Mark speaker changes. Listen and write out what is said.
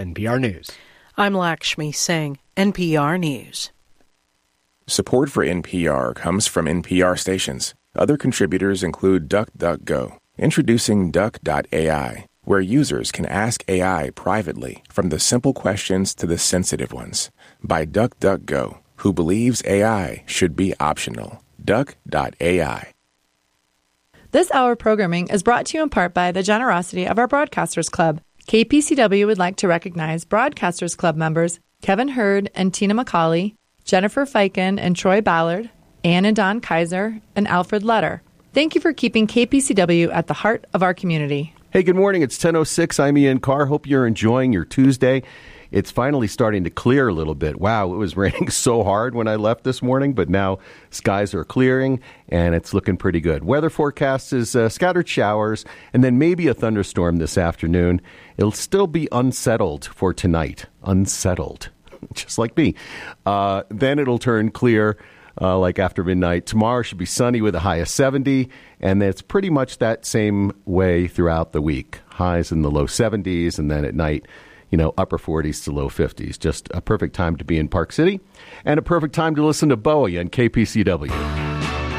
Speaker 1: NPR News.
Speaker 2: I'm Lakshmi Singh, NPR News.
Speaker 3: Support for NPR comes from NPR stations. Other contributors include DuckDuckGo, introducing Duck.ai, where users can ask AI privately, from the simple questions to the sensitive ones, by DuckDuckGo, who believes AI should be optional. Duck.ai.
Speaker 4: This hour of programming is brought to you in part by the generosity of our Broadcasters Club. KPCW would like to recognize Broadcasters Club members Kevin Hurd and Tina McCauley, Jennifer Fiken and Troy Ballard, Ann and Don Kaiser, and Alfred Letter. Thank you for keeping KPCW at the heart of our community.
Speaker 5: Hey, good morning. It's 10:06. I'm Ian Carr. Hope you're enjoying your Tuesday. It's finally starting to clear a little bit. Wow, it was raining so hard when I left this morning, but now skies are clearing and it's looking pretty good. Weather forecast is scattered showers and then maybe a thunderstorm this afternoon. It'll still be unsettled for tonight. Unsettled, just like me. Then it'll turn clear like after midnight. Tomorrow should be sunny with a high of 70, and it's pretty much that same way throughout the week. Highs in the low 70s, and then at night, upper 40s to low 50s. Just a perfect time to be in Park City and a perfect time to listen to Bowie on KPCW.